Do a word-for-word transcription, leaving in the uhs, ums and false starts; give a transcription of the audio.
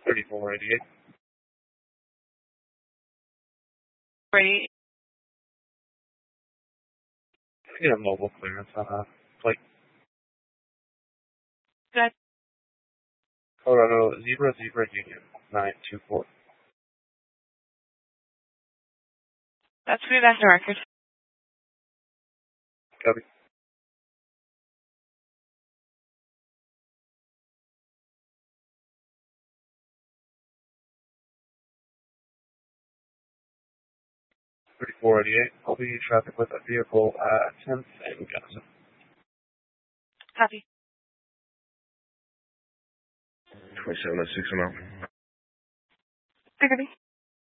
thirty-four eighty-eight. Ready? Yeah, mobile clearance on a plate. Good. Colorado Zebra Zebra Union nine two four. That's good after record. Copy. thirty-four eighty-eight. I'll be traffic with a vehicle at tenth and Gunnison. Copy. twenty-seven oh six and out. Copy.